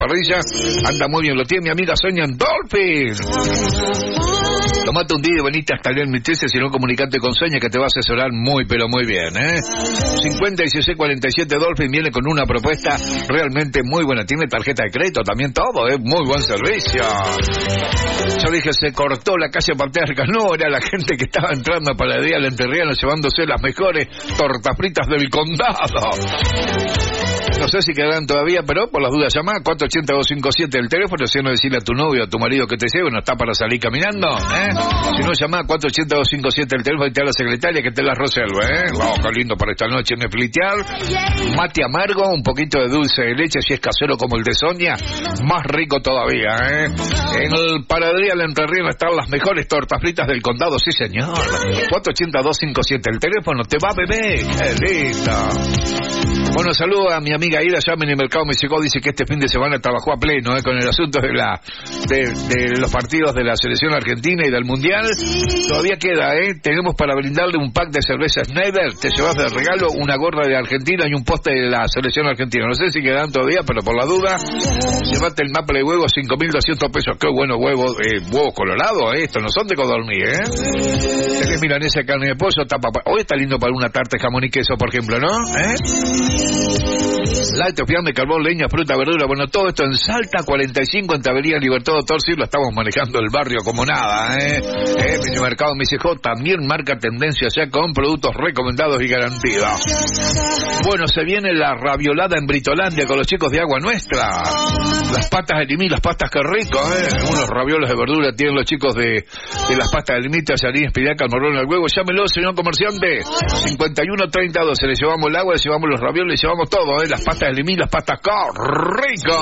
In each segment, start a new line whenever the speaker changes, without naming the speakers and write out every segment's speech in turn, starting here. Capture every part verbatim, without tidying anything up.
parrilla. Anda muy bien, lo tiene mi amiga Sonia en Dolphin. Tomate un día y venite hasta el Mitrese, si no comunicate con Sonia que te va a asesorar muy pero muy bien, ¿eh? cincuenta y seis cuarenta y siete Dolphin viene con una propuesta realmente muy buena. Tiene tarjeta de crédito, también todo, ¿eh? Muy buen servicio. Yo dije, se cortó la calle Patriarca. No, era la gente que estaba entrando para el día del Entrerriano llevándose las mejores tortas fritas del condado. No sé si quedarán todavía, pero por las dudas llama cuatro ocho cero dos cinco siete el teléfono, si no decirle a tu novio o a tu marido que te lleve, no está para salir caminando, ¿eh? Si no, llama cuatro ocho cero dos cinco siete el teléfono y te da la secretaria que te la resuelve, ¿eh? Oh, qué lindo para esta noche en Flitear. Mate amargo, un poquito de dulce de leche, si es casero como el de Sonia, más rico todavía, ¿eh? En el Paradría del Entrerriano están las mejores tortas fritas del condado, sí señor. cuatro ocho cero dos cinco siete el teléfono, te va bebé, qué lindo. Bueno, saludo a mi amiga Ida, ya en el mercado me llegó, dice que este fin de semana trabajó a pleno, ¿eh? Con el asunto de la de, de los partidos de la selección argentina y del mundial. Todavía queda, ¿eh? Tenemos para brindarle un pack de cerveza Schneider, te llevas de regalo una gorra de Argentina y un poste de la selección argentina. No sé si quedan todavía, pero por la duda, llevate el maple de huevo, cinco mil doscientos pesos. Qué bueno huevo, eh, huevo colorado, ¿eh? Estos no son de codorniz, ¿eh? Tenés milanesa de carne de pollo, tapa. Hoy está lindo para una tarta de jamón y queso, por ejemplo, ¿no? ¿Eh? Lácteos, fiambre, carbón, leña, fruta, verdura. Bueno, todo esto en Salta cuarenta y cinco, en Tabería Libertad Doctor Sir. Lo estamos manejando el barrio como nada, ¿eh? eh mi mercado M C J también marca tendencia ya con productos recomendados y garantidos. Bueno, se viene la raviolada en Britolandia con los chicos de Agua Nuestra. Las patas de limí, las pastas, que rico, ¿eh? Unos ravioles de verdura tienen los chicos de, de las pastas de limí, tallarín, espinaca, morrón al huevo. Llámelo, señor comerciante. cincuenta y uno treinta doce. Le llevamos el agua, le llevamos los ravioles, le llevamos todo, ¿eh? Las pastas de limí, las pastas, ¡qué rico!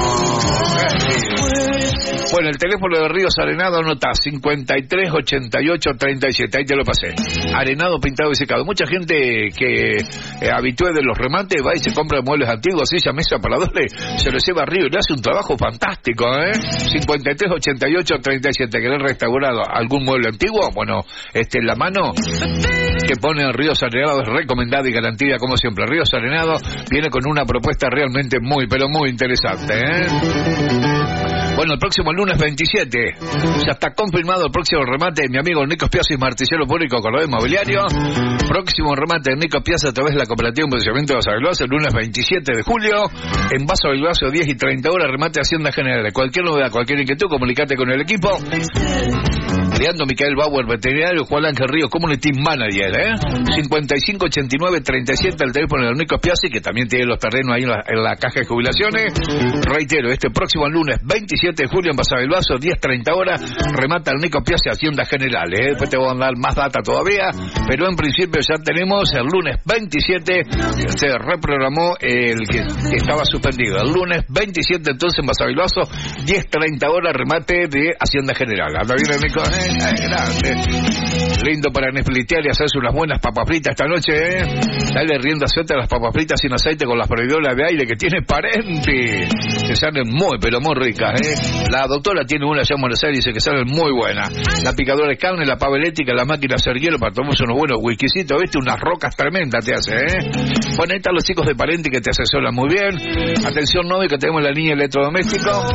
Bueno, el teléfono de Ríos Arenado anota cincuenta y tres ochenta y ocho treinta y siete, ahí te lo pasé. Arenado, pintado y secado. Mucha gente que eh, habitúe de los remates va y se compra muebles antiguos, silla, mesa, paradores, se lo lleva a Río y le hace un trabajo fantástico, ¿eh? cincuenta y tres ochenta y ocho treinta y siete. ¿Querés restaurado algún mueble antiguo? Bueno, este en la mano que pone en Ríos Arenado es recomendada y garantida como siempre. Ríos Arenado viene con una propuesta realmente muy, pero muy interesante, ¿eh? Bueno, el próximo lunes veintisiete, ya está confirmado el próximo remate de mi amigo Nico Piazza y Martillero Público Corredor Inmobiliario. Próximo remate de Nico Piazza a través de la Cooperativa de Posicionamiento de Vaso Bilbaso, el lunes veintisiete de julio, en Vaso Bilbaso, diez y treinta horas, remate de Hacienda General. Cualquier novedad, cualquier inquietud, comunicate con el equipo. Creando Micael Bauer, veterinario, Juan Ángel Río, Community Manager, ¿eh? cincuenta y cinco ochenta y nueve treinta y siete, el teléfono de Nico Piazza, que también tiene los terrenos ahí en la, en la caja de jubilaciones. Reitero, este próximo lunes veintisiete de julio en Vaso Bilbaso, diez treinta horas, remata el Nico Piazza Hacienda General, ¿eh? Después te voy a dar más data todavía, pero en principio ya tenemos el lunes veintisiete, se reprogramó el que, que estaba suspendido. El lunes veintisiete entonces en Vaso Bilbaso, diez treinta horas, remate de Hacienda General. ¿Anda bien el Nico? ¿Eh? Ay, grande. Lindo para neflitear y hacerse unas buenas papas fritas esta noche, ¿eh? Dale rienda suelta a las papas fritas sin aceite con las freidoras de aire que tiene Parenti, que salen muy, pero muy ricas, ¿eh? La doctora tiene una allá en Buenos Aires y dice que salen muy buenas. La picadora de carne, la pava eléctrica, la máquina Serguero para tomarse unos buenos whiskycitos, ¿viste? Unas rocas tremendas te hace, ¿eh? Bueno, ahí están los chicos de Parenti que te asesoran muy bien. Atención, novio, que tenemos la línea electrodoméstico.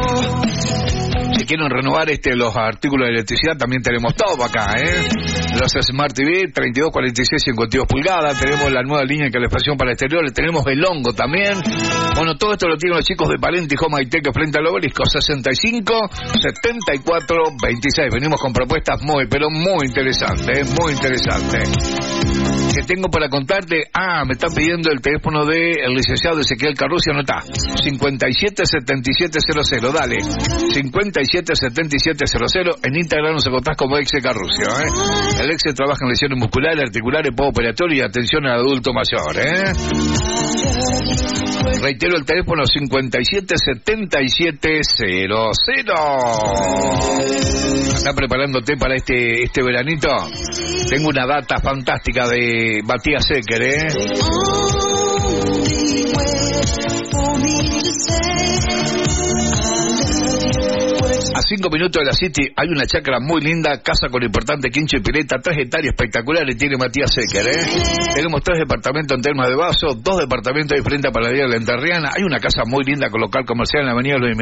Si quieren renovar este los artículos de electricidad, también tenemos todo acá, ¿eh? Los Smart T V, treinta y dos cuarenta y seis cincuenta y dos pulgadas. Tenemos la nueva línea de calefacción para exteriores. Tenemos el hongo también. Bueno, todo esto lo tienen los chicos de Parenti Home High-Tech frente al Obelisco, sesenta y cinco setenta y cuatro veintiséis. Venimos con propuestas muy, pero muy interesantes, ¿eh? Muy interesantes. Que tengo para contarte, ah, me están pidiendo el teléfono del licenciado Ezequiel Carrucio, anotá, cincuenta y siete setenta y siete cero cero, dale, cincuenta y siete setenta y siete cero cero, en Instagram nos encontrás como Exe Carrucio, ¿eh? El Exe trabaja en lesiones musculares, articulares, postoperatorio y atención al adulto mayor, ¿eh? Reitero el teléfono cincuenta y siete setenta y siete cero cero. ¿Estás preparándote para este este veranito? Tengo una data fantástica de Matías Ecker, ¿eh? A cinco minutos de la City hay una chacra muy linda, casa con importante quincho y pileta, tres hectáreas espectaculares tiene Matías Ecker, ¿eh? Tenemos tres departamentos en Termas de Vaso, dos departamentos de frente para la Vía de la Entrerriana, hay una casa muy linda con local comercial en la avenida Luis